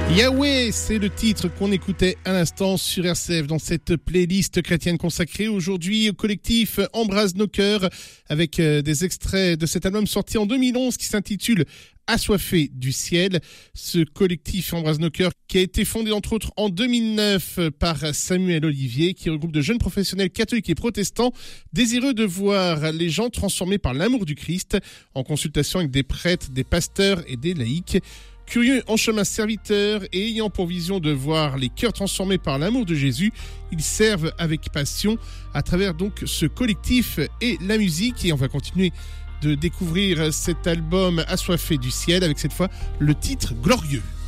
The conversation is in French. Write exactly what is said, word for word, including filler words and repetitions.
Yahweh, c'est le titre qu'on écoutait à l'instant sur R C F dans cette playlist chrétienne consacrée aujourd'hui au collectif Embrase nos cœurs avec des extraits de cet album sorti en deux mille onze qui s'intitule Assoiffé du ciel. Ce collectif Embrase nos cœurs qui a été fondé entre autres en deux mille neuf par Samuel Olivier, qui regroupe de jeunes professionnels catholiques et protestants désireux de voir les gens transformés par l'amour du Christ, en consultation avec des prêtres, des pasteurs et des laïcs. Curieux en chemin serviteur et ayant pour vision de voir les cœurs transformés par l'amour de Jésus, ils servent avec passion à travers donc ce collectif et la musique. Et on va continuer de découvrir cet album Assoiffé du ciel avec cette fois le titre Glorieux.